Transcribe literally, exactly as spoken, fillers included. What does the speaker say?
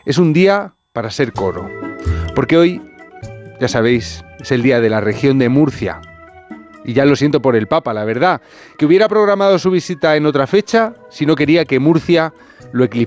Es un día para ser coro, porque hoy, ya sabéis, es el día de la región de Murcia. Y ya lo siento por el Papa, la verdad, que hubiera programado su visita en otra fecha si no quería que Murcia lo eclipsara.